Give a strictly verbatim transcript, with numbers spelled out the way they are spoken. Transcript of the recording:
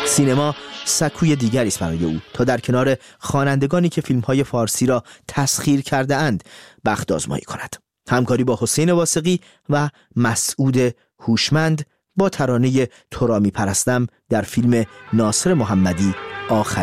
سینما سکوی دیگری است برای او تا در کنار خوانندگانی که فیلم‌های فارسی را تسخیر کرده اند بخت آزمایی کند. همکاری با حسین واثقی و مسعود هوشمند با ترانه تو را می پرستم در فیلم ناصر محمدی آخر